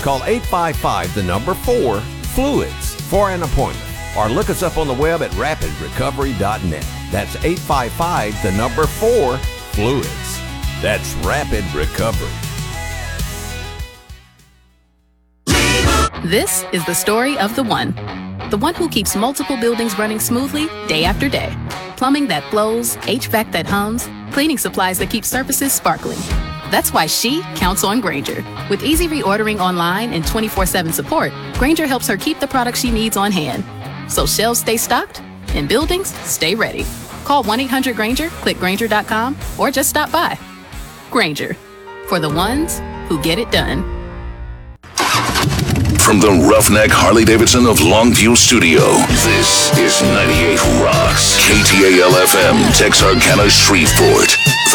Call 855-4-FLUIDS for an appointment. Or look us up on the web at rapidrecovery.net. That's 855-4-FLUIDS. That's Rapid Recovery. This is the story of the one who keeps multiple buildings running smoothly day after day. Plumbing that flows, HVAC that hums, cleaning supplies that keep surfaces sparkling. That's why she counts on Grainger. With easy reordering online and 24/7 support, Grainger helps her keep the products she needs on hand. So shelves stay stocked and buildings stay ready. Call 1-800-GRAINGER, click Grainger.com, or just stop by. Grainger, for the ones who get it done. From the Roughneck Harley-Davidson of Longview Studio, this is 98 Rocks, KTAL-FM, Texarkana, Shreveport,